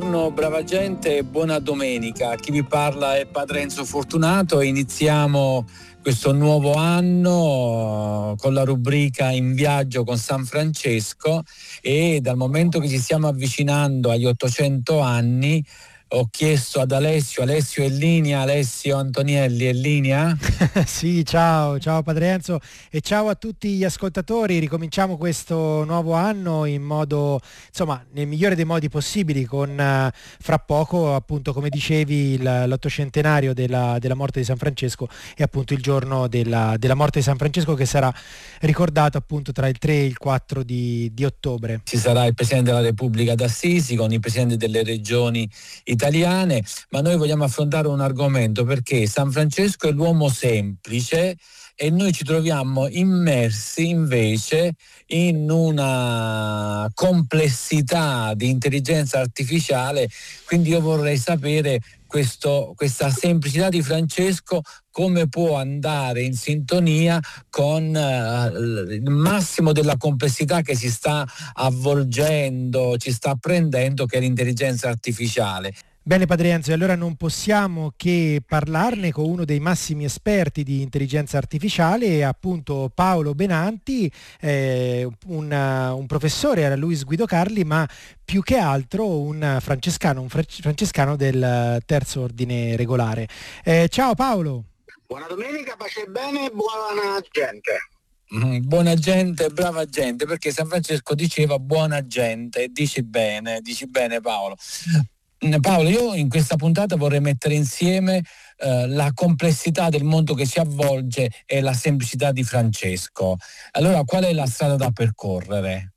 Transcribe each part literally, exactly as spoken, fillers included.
Buongiorno brava gente e buona domenica. Chi vi parla è Padre Enzo Fortunato e iniziamo questo nuovo anno con la rubrica In viaggio con San Francesco, e dal momento che ci stiamo avvicinando agli ottocento anni ho chiesto ad Alessio, Alessio è in linea, Alessio Antonielli è in linea? Sì, ciao, ciao Padre Enzo e ciao a tutti gli ascoltatori. Ricominciamo questo nuovo anno in modo, insomma, nel migliore dei modi possibili, con eh, fra poco, appunto, come dicevi, il- l'ottocentenario della, della morte di San Francesco e appunto il giorno della, della morte di San Francesco, che sarà ricordato appunto tra il tre e il quattro di, di ottobre. Ci sarà il Presidente della Repubblica d'Assisi con i Presidenti delle regioni italiane, ma noi vogliamo affrontare un argomento perché San Francesco è l'uomo semplice e noi ci troviamo immersi invece in una complessità di intelligenza artificiale, quindi io vorrei sapere questo, questa semplicità di Francesco come può andare in sintonia con eh, il massimo della complessità che si sta avvolgendo, ci sta prendendo, che è l'intelligenza artificiale. Bene Padre Enzo, e allora non possiamo che parlarne con uno dei massimi esperti di intelligenza artificiale, appunto Paolo Benanti, eh, un, un professore alla Luis Guido Carli, ma più che altro un francescano, un fra- francescano del terzo ordine regolare. Eh, ciao Paolo! Buona domenica, pace e bene, buona gente. Mm, Buona gente, brava gente, perché San Francesco diceva buona gente, e dici bene, dici bene Paolo. Mm, Paolo, io in questa puntata vorrei mettere insieme eh, la complessità del mondo che ci avvolge e la semplicità di Francesco. Allora, qual è la strada da percorrere?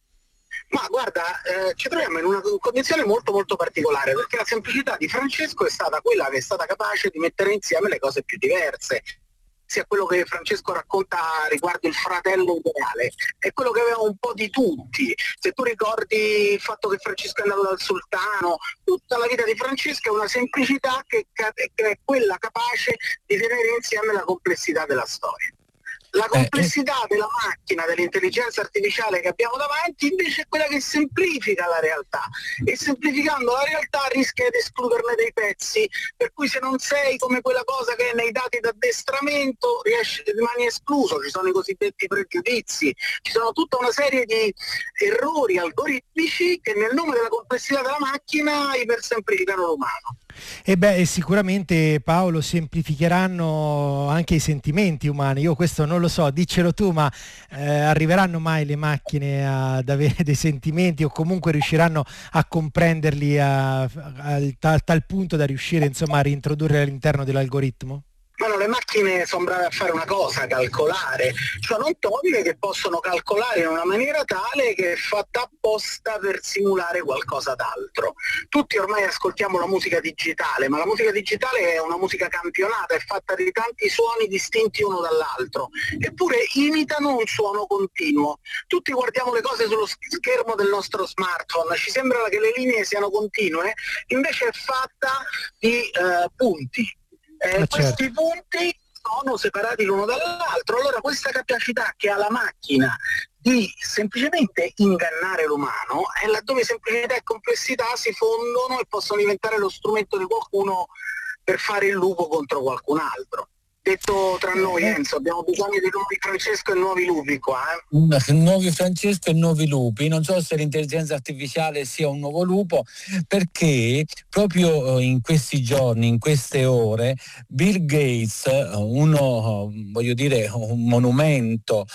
Ma guarda, eh, ci troviamo in una condizione molto molto particolare, perché la semplicità di Francesco è stata quella che è stata capace di mettere insieme le cose più diverse. Sia quello che Francesco racconta riguardo il fratello ideale, è quello che aveva un po' di tutti. Se tu ricordi il fatto che Francesco è andato dal sultano, tutta la vita di Francesco è una semplicità che, che è quella capace di tenere insieme la complessità della storia. La Eh, eh, complessità della macchina, dell'intelligenza artificiale che abbiamo davanti invece è quella che semplifica la realtà, e semplificando la realtà rischia di escluderne dei pezzi, per cui se non sei come quella cosa che è nei dati d'addestramento riesci, rimani escluso. Ci sono i cosiddetti pregiudizi, ci sono tutta una serie di errori algoritmici che nel nome della complessità della macchina ipersemplificano l'umano. E beh, e sicuramente Paolo semplificheranno anche i sentimenti umani. Io questo non lo so, diccelo tu, ma eh, arriveranno mai le macchine ad avere dei sentimenti, o comunque riusciranno a comprenderli a, a, a tal, tal punto da riuscire, insomma, a reintrodurre all'interno dell'algoritmo? Ma no, le macchine sono brave a fare una cosa, calcolare, cioè non toglie che possono calcolare in una maniera tale che è fatta apposta per simulare qualcosa d'altro. Tutti ormai ascoltiamo la musica digitale, ma la musica digitale è una musica campionata, è fatta di tanti suoni distinti uno dall'altro, eppure imitano un suono continuo. Tutti guardiamo le cose sullo schermo del nostro smartphone, ci sembra che le linee siano continue, invece è fatta di eh, punti. Eh, Ah, questi certo. punti sono separati l'uno dall'altro. Allora questa capacità che ha la macchina di semplicemente ingannare l'umano è laddove semplicità e complessità si fondono e possono diventare lo strumento di qualcuno per fare il lupo contro qualcun altro. Detto tra noi, Eh, Enzo, abbiamo bisogno di nuovi Francesco e nuovi lupi qua, eh? Nuovi Francesco e nuovi lupi. Non so se l'intelligenza artificiale sia un nuovo lupo, perché proprio eh, in questi giorni, in queste ore, Bill Gates, eh, uno, eh, voglio dire, un monumento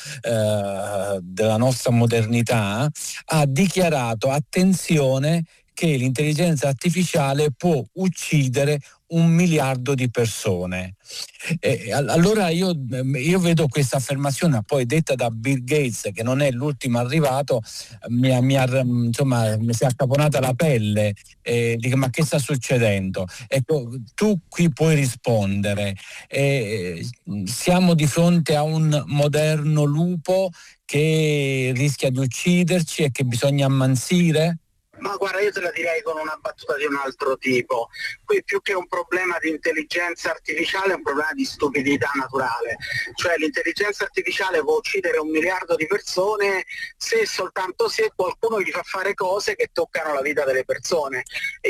eh, della nostra modernità, ha dichiarato: attenzione, che l'intelligenza artificiale può uccidere un miliardo di persone. E allora io, io vedo questa affermazione poi detta da Bill Gates, che non è l'ultimo arrivato, mi, ha- mi ha, insomma, mi si è accaponata la pelle, e dico: ma che sta succedendo? Ecco, tu qui puoi rispondere. Eh, siamo di fronte a un moderno lupo che rischia di ucciderci e che bisogna ammansire? Ma guarda, io te la direi con una battuta di un altro tipo. Qui più che un problema di intelligenza artificiale è un problema di stupidità naturale. Cioè l'intelligenza artificiale può uccidere un miliardo di persone se e soltanto se qualcuno gli fa fare cose che toccano la vita delle persone. E